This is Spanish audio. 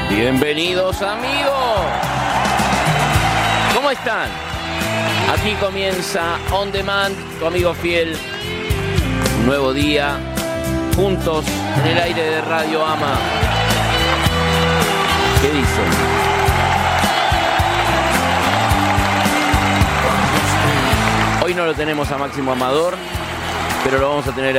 Bienvenidos amigos. ¿Cómo están? Aquí comienza On Demand, tu amigo fiel. Un nuevo día, juntos en el aire de Radio Ama. ¿Qué dicen? Hoy no lo tenemos a Máximo Amador, pero lo vamos a tener